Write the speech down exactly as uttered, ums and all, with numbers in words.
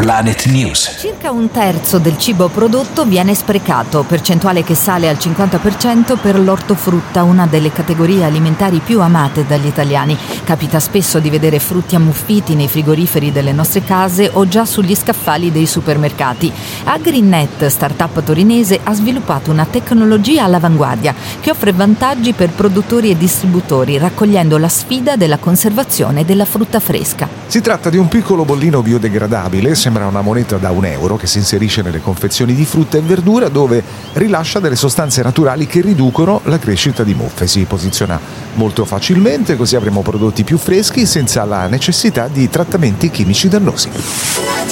Planet News. Circa un terzo del cibo prodotto viene sprecato, percentuale che sale al cinquanta per cento per l'ortofrutta, una delle categorie alimentari più amate dagli italiani. Capita spesso di vedere frutti ammuffiti nei frigoriferi delle nostre case o già sugli scaffali dei supermercati. AgriNet, startup torinese, ha sviluppato una tecnologia all'avanguardia che offre vantaggi per produttori e distributori, raccogliendo la sfida della conservazione della frutta fresca. Si tratta di un piccolo bollino biodegradabile, sembra una moneta da un euro che si inserisce nelle confezioni di frutta e verdura, dove rilascia delle sostanze naturali che riducono la crescita di muffe. Si posiziona molto facilmente, così avremo prodotti più freschi senza la necessità di trattamenti chimici dannosi.